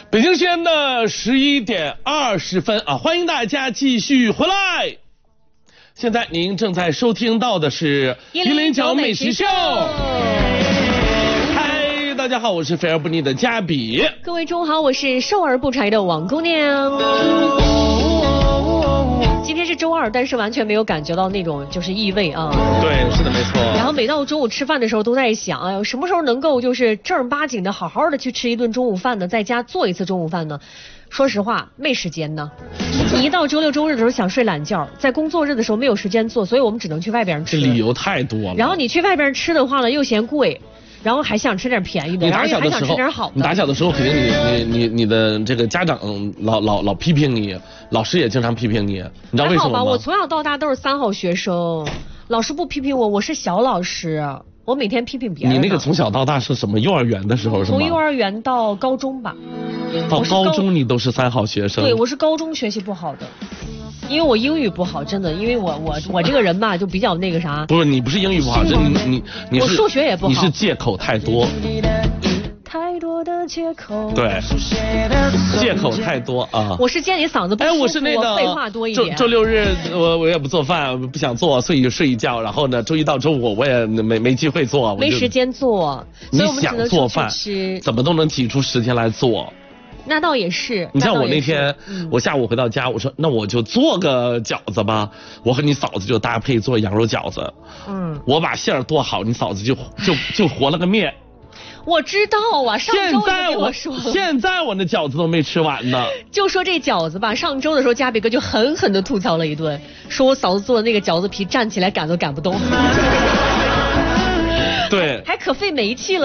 北京时间的11:20啊，欢迎大家继续回来。现在您正在收听到的是109美食秀。嗨，大家好，我是肥而不腻的嘉比。 各位中午好，我是瘦而不柴的王姑娘。今天是周二，但是完全没有感觉到那种就是异味啊。 对，是的，没错。 然后每到中午吃饭的时候，都在想，哎呦，什么时候能够就是正儿八经的好好的去吃一顿中午饭呢？在家做一次中午饭呢？说实话，没时间呢。你一到周六周日的时候想睡懒觉，在工作日的时候没有时间做，所以我们只能去外边吃。 这理由太多了。 然后你去外边吃的话呢，又嫌贵。然后还想吃点便宜的，然后还想吃点好的。 你打小的时候肯定你的这个家长老批评你，老师也经常批评你，你知道为什么吗？ 还好吧，我从小到大都是3好学生，老师不批评我，我是小老师，我每天批评别人。 你那个从小到大是什么？幼儿园的时候是吗？ 从幼儿园到高中吧。 到高中你都是3好学生？ 对，我是高中学习不好的。因为我英语不好，真的，因为我这个人吧就比较那个啥。 不是你不是英语不好，这你是我数学也不好， 你是借口太多。 太多的借口。 对，借口太多啊。 我是见你嗓子不舒服， 我是那个废话多一点。 周六日我也不做饭，不想做，所以就睡一觉。然后呢，周一到周五我也没机会做， 没时间做。 你想做饭，怎么都能挤出时间来做。 那倒也是。 你像我那天，我下午回到家，我说那我就做个饺子吧。我和你嫂子就搭配做羊肉饺子。我把馅儿剁好，你嫂子就和了个面。 我知道啊，上周就跟我说。 现在我那饺子都没吃完呢。 就说这饺子吧，上周的时候嘉比哥就狠狠的吐槽了一顿，说我嫂子做的那个饺子皮站起来擀都擀不动。 对， 还可费煤气了。